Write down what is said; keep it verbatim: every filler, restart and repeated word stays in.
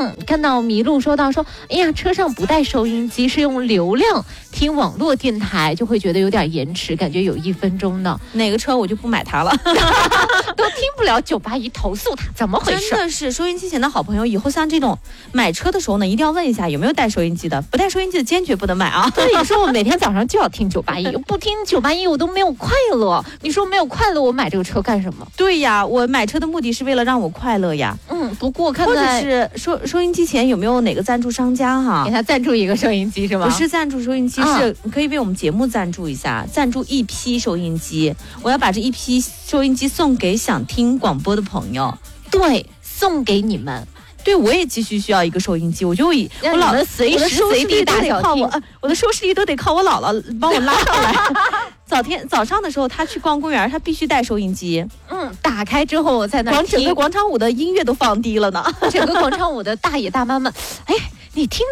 嗯，看到麋鹿说到说，哎呀，车上不带收音机，是用流量听网络电台，就会觉得有点延迟，感觉有一分钟呢。 哪个车我就不买它了， 都听不了九八一投诉它，怎么回事？ 真的是收音机前的好朋友，以后像这种买车的时候呢，一定要问一下有没有带收音机的，不带收音机的坚决不能买啊。 对，你说我每天早上就要听九八一，不听九八一我都没有快乐。你说没有快乐，我买这个车干什么？ 对呀，我买车的目的是为了让我快乐呀。 嗯，不过看或者是收收音机前有没有哪个赞助商家哈， 给他赞助一个收音机是吗？ 不是赞助收音机，啊、是可以为我们节目赞助一下，赞助一批收音机。我要把这一批收音机送给想听广播的朋友。 对，送给你们。 对，我也急需需要一个收音机，我就以我姥姥随时随地都得靠我，呃，我的收视率都得靠我姥姥帮我拉上来。早天早上的时候，他去逛公园，他必须带收音机。 嗯，打开之后我在那广整个广场舞的音乐都放低了呢， 整个广场舞的大爷大妈们，哎，你听。